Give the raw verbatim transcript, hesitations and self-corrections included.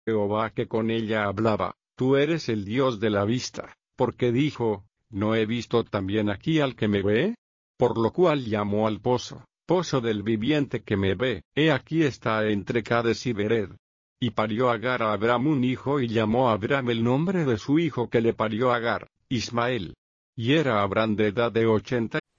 Jehová que con ella hablaba: Tú eres el Dios de la vista, porque dijo: ¿No he visto también aquí al que me ve? Por lo cual llamó al pozo, Pozo del viviente que me ve. He aquí está entre Cades y Bered. Y parió Agar a Abram un hijo, y llamó a Abram el nombre de su hijo que le parió Agar, Ismael. Y era Abram de edad de ochenta